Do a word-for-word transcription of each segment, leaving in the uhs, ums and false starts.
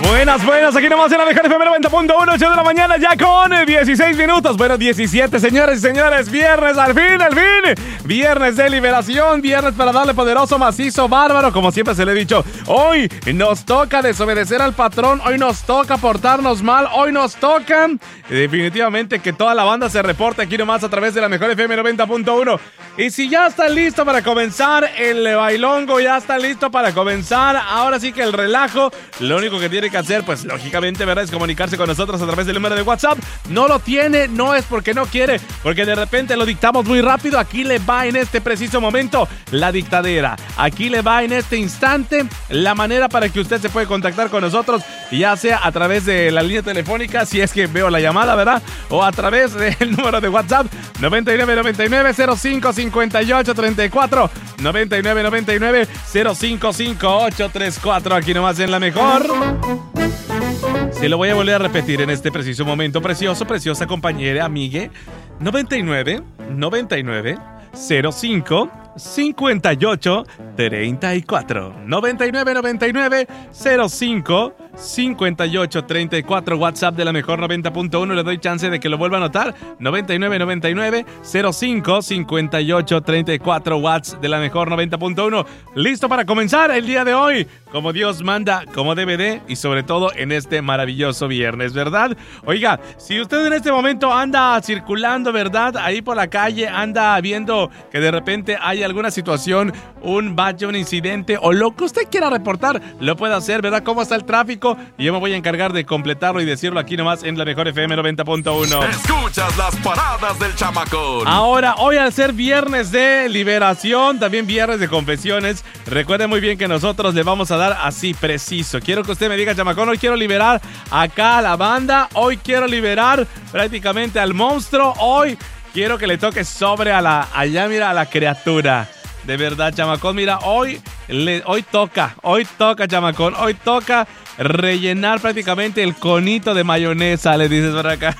Buenas, buenas, aquí nomás en la mejor F M noventa punto uno, ocho de la mañana, ya con dieciséis minutos. Bueno, diecisiete, señores y señores, viernes, al fin, al fin. Viernes de liberación, viernes para darle poderoso, macizo, bárbaro. Como siempre se le he dicho, hoy nos toca desobedecer al patrón, hoy nos toca portarnos mal, hoy nos toca definitivamente que toda la banda se reporte aquí nomás a través de la mejor F M noventa punto uno. Y si ya está listo para comenzar el bailongo, ya está listo para comenzar, ahora sí que el relajo, lo único que tiene que hacer, pues lógicamente, ¿verdad?, es comunicarse con nosotros a través del número de WhatsApp. No lo tiene, no es porque no quiere, porque de repente lo dictamos muy rápido. Aquí le va en este preciso momento la dictadera. Aquí le va en este instante la manera para que usted se puede contactar con nosotros, ya sea a través de la línea telefónica, si es que veo la llamada, ¿verdad?, o a través del número de WhatsApp noventa y nueve noventa y nueve cero cinco cincuenta y ocho treinta y cuatro, noventa y nueve noventa y nueve cero cinco cincuenta y ocho treinta y cuatro, aquí nomás en la mejor. Se lo voy a volver a repetir en este preciso momento, precioso, preciosa compañera, amigue. noventa y nueve noventa y nueve cero cinco cincuenta y ocho treinta y cuatro, noventa y nueve noventa y nueve cero cinco cincuenta y ocho treinta y cuatro, WhatsApp de la mejor noventa punto uno. Le doy chance de que lo vuelva a anotar. noventa y nueve noventa y nueve cero cinco cincuenta y ocho treinta y cuatro, WhatsApp de la mejor noventa punto uno. Listo para comenzar el día de hoy, como Dios manda, como debe de, y sobre todo en este maravilloso viernes, ¿verdad? Oiga, si usted en este momento anda circulando, ¿verdad?, ahí por la calle, anda viendo que de repente hay alguna situación, un bache, un incidente o lo que usted quiera reportar, lo puede hacer, ¿verdad? ¿Cómo está el tráfico? Y yo me voy a encargar de completarlo y decirlo aquí nomás en la mejor F M noventa punto uno. Escuchas las paradas del chamacón. Ahora, hoy al ser viernes de liberación, también viernes de confesiones, recuerde muy bien que nosotros le vamos a dar así preciso. Quiero que usted me diga, chamacón, hoy quiero liberar acá a la banda, hoy quiero liberar prácticamente al monstruo, hoy quiero que le toque sobre a la, allá mira, a la criatura. De verdad, chamacón, mira, hoy, le, hoy toca, hoy toca, chamacón, hoy toca rellenar prácticamente el conito de mayonesa, le dices por acá.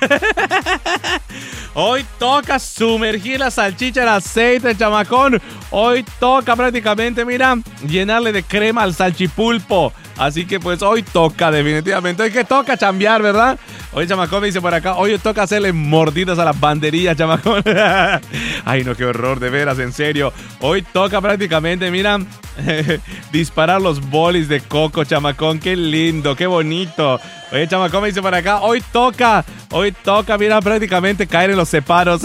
Hoy toca sumergir la salchicha en aceite, chamacón. Hoy toca prácticamente, mira, llenarle de crema al salchipulpo. Así que pues hoy toca definitivamente. Hoy que toca chambear, ¿verdad? Hoy, chamacón, me dice por acá, hoy toca hacerle mordidas a las banderillas, chamacón. Ay, no, qué horror, de veras, en serio. Hoy toca prácticamente, mira, disparar los bolis de coco, chamacón. Qué lindo, qué bonito. Oye, chamacón, me dice por acá, hoy toca, hoy toca, mira, prácticamente caer en los separos.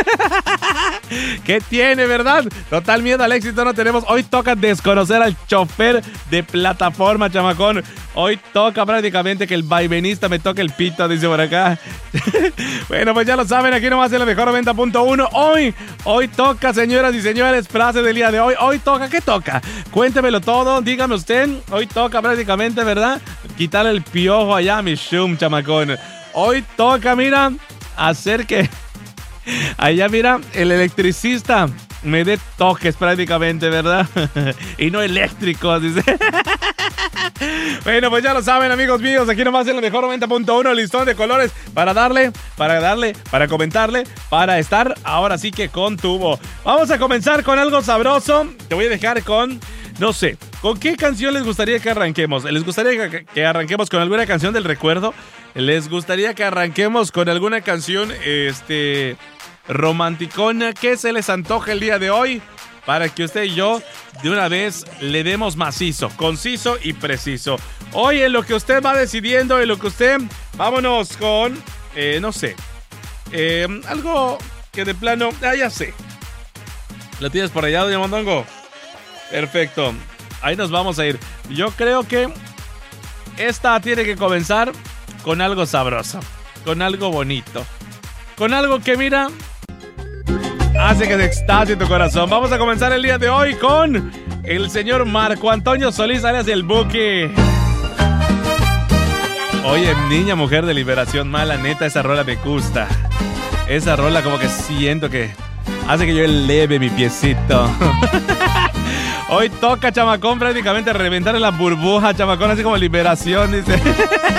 ¿Qué tiene, verdad? Total miedo al éxito no tenemos. Hoy toca desconocer al chofer de plataforma, chamacón. Hoy toca prácticamente que el vaivenista me toque el pito, dice por acá. Bueno, pues ya lo saben, aquí nomás en la mejor noventa punto uno. Hoy, hoy toca, señoras y señores, frase del día de hoy. Hoy toca, ¿qué toca? Cuéntemelo todo, dígame usted. Hoy toca prácticamente, ¿verdad?, quitarle el piojo allá a mi shum, chamacón. Hoy toca, mira, hacer que allá, mira, el electricista me dé toques prácticamente, ¿verdad? Y no eléctricos, dice. Bueno, pues ya lo saben, amigos míos, aquí nomás en la mejor noventa punto uno, listón de colores para darle, para darle, para comentarle, para estar ahora sí que con tubo. Vamos a comenzar con algo sabroso. Te voy a dejar con, no sé, ¿con qué canción les gustaría que arranquemos? ¿Les gustaría que, que arranquemos con alguna canción del recuerdo? ¿Les gustaría que arranquemos con alguna canción, este, romanticona? ¿Qué se les antoja el día de hoy? Para que usted y yo de una vez le demos macizo, conciso y preciso. Hoy en lo que usted va decidiendo, en lo que usted... Vámonos con... Eh, no sé. Eh, algo que de plano... Ah, ya sé. ¿Lo tienes por allá, doña Mondongo? Perfecto. Ahí nos vamos a ir. Yo creo que esta tiene que comenzar con algo sabroso. Con algo bonito. Con algo que, mira... hace que se extasie tu corazón. Vamos a comenzar el día de hoy con el señor Marco Antonio Solís, alias el Buki. Oye, niña, mujer de liberación mala, neta, esa rola me gusta. Esa rola como que siento que hace que yo eleve mi piecito. Hoy toca, chamacón, prácticamente reventar en la burbuja, chamacón, así como liberación, dice.